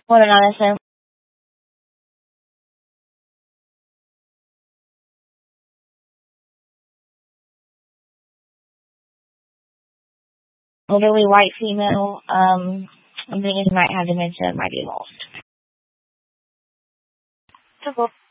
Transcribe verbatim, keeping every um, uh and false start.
What another sir? Elderly white female. Um, I'm thinking she might have dementia. Might be lost.